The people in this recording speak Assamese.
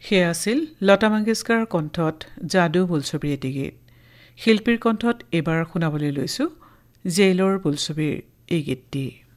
সেয়া আছিল লতা মংগেশকাৰৰ কণ্ঠত যাদু বোলছবিৰ এটি গীত। শিল্পীৰ কণ্ঠত এইবাৰ শুনাবলৈ লৈছোঁ জেইলৰ বোলছবিৰ এই গীতটি।